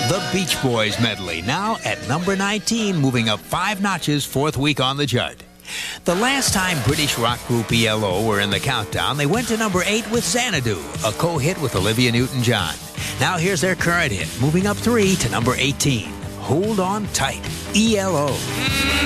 The Beach Boys medley, now at number 19, moving up 5 notches, 4th week on the chart. The last time British rock group ELO were in the countdown, they went to number 8 with Xanadu, a co-hit with Olivia Newton-John. Now here's their current hit, moving up 3 to number 18. Hold on tight, ELO.